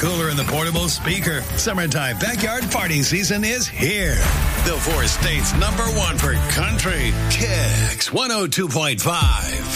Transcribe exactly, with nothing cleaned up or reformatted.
cooler and the portable speaker. Summertime backyard party season is here. The four states number one for country. Kicks one oh two point five.